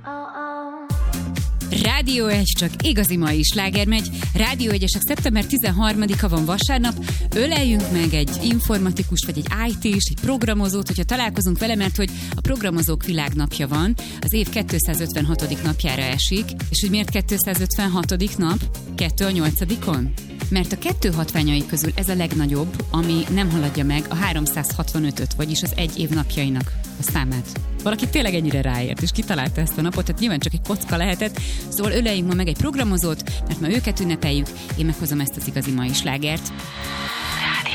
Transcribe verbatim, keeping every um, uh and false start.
Rádió egy, csak igazi mai sláger megy. Rádió egyesek szeptember tizenharmadika van vasárnap. Öleljünk meg egy informatikust, vagy egy í té-s, egy programozót, hogyha találkozunk vele, mert hogy a programozók világnapja van. Az év kétszázötvenhatodik napjára esik. És hogy miért kétszázötvenhatodik nap? Kettő a nyolcadikon? Mert a kettő hatványai közül ez a legnagyobb, ami nem haladja meg a háromszázhatvanötöt, vagyis az egy év napjainak a számát. Valaki tényleg ennyire ráért, és kitalálta ezt a napot, tehát nyilván csak egy kocka lehetett. Szóval öleljünk ma meg egy programozót, mert ma őket ünnepeljük, én meghozom ezt az igazi mai slágert.